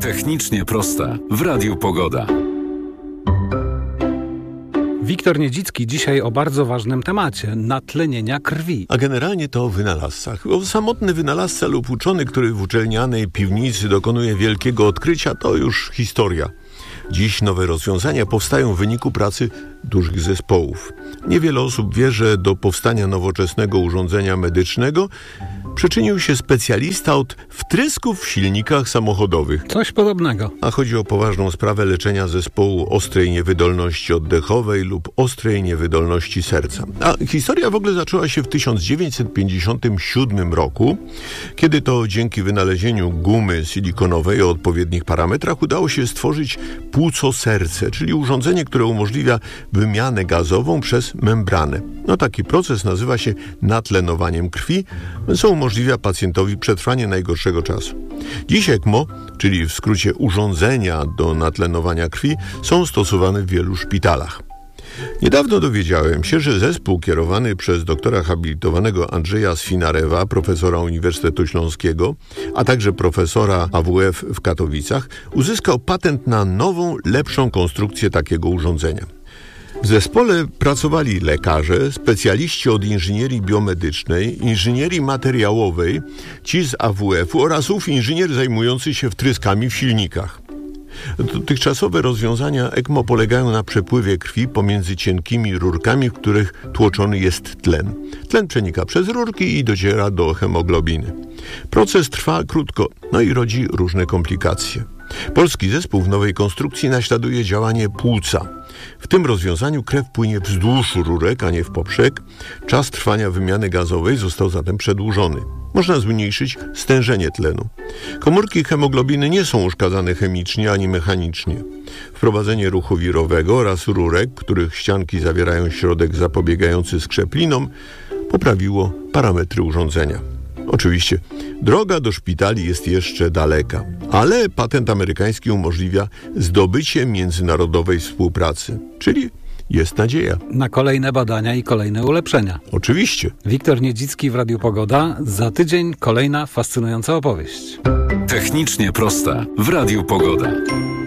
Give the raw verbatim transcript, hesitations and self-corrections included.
Technicznie prosta w Radiu Pogoda. Wiktor Niedzicki dzisiaj o bardzo ważnym temacie – natlenienia krwi. A generalnie to o wynalazcach. O samotny wynalazca lub uczony, który w uczelnianej piwnicy dokonuje wielkiego odkrycia, to już historia. Dziś nowe rozwiązania powstają w wyniku pracy dużych zespołów. Niewiele osób wie, że do powstania nowoczesnego urządzenia medycznego przyczynił się specjalista od wtrysków w silnikach samochodowych. Coś podobnego. A chodzi o poważną sprawę leczenia zespołu ostrej niewydolności oddechowej lub ostrej niewydolności serca. A historia w ogóle zaczęła się w tysiąc dziewięćset pięćdziesiątym siódmym roku, kiedy to dzięki wynalezieniu gumy silikonowej o odpowiednich parametrach udało się stworzyć płuco-serce, czyli urządzenie, które umożliwia wymianę gazową przez membranę. No taki proces nazywa się natlenowaniem krwi, co umożliwia pacjentowi przetrwanie najgorszego czasu. Dziś ECMO, czyli w skrócie urządzenia do natlenowania krwi, są stosowane w wielu szpitalach. Niedawno dowiedziałem się, że zespół kierowany przez doktora habilitowanego Andrzeja Swinarewa, profesora Uniwersytetu Śląskiego, a także profesora A W F w Katowicach, uzyskał patent na nową, lepszą konstrukcję takiego urządzenia. W zespole pracowali lekarze, specjaliści od inżynierii biomedycznej, inżynierii materiałowej, ci z A W F-u oraz ów inżynier zajmujący się wtryskami w silnikach. Dotychczasowe rozwiązania ECMO polegają na przepływie krwi pomiędzy cienkimi rurkami, w których tłoczony jest tlen. Tlen przenika przez rurki i dociera do hemoglobiny. Proces trwa krótko, no i rodzi różne komplikacje. Polski zespół w nowej konstrukcji naśladuje działanie płuca. W tym rozwiązaniu krew płynie wzdłuż rurek, a nie w poprzek. Czas trwania wymiany gazowej został zatem przedłużony. Można zmniejszyć stężenie tlenu. Komórki hemoglobiny nie są uszkadzane chemicznie ani mechanicznie. Wprowadzenie ruchu wirowego oraz rurek, których ścianki zawierają środek zapobiegający skrzeplinom, poprawiło parametry urządzenia. Oczywiście droga do szpitali jest jeszcze daleka, ale patent amerykański umożliwia zdobycie międzynarodowej współpracy, czyli jest nadzieja. Na kolejne badania i kolejne ulepszenia. Oczywiście. Wiktor Niedzicki w Radiu Pogoda. Za tydzień kolejna fascynująca opowieść. Technicznie prosta w Radiu Pogoda.